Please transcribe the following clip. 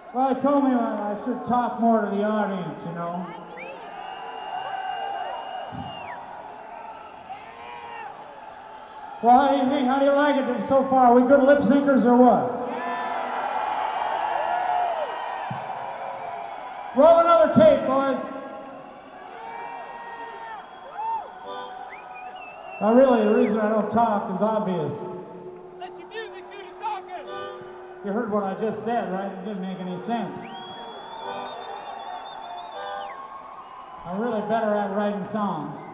Well, they told me I should talk more to the audience, you know. Well, how do you think? How do you like it so far? Are we good lip syncers or what? Roll another tape, boys. Now, really, the reason I don't talk is obvious. Let your music do the talking. You heard what I just said, right? It didn't make any sense. I'm really better at writing songs.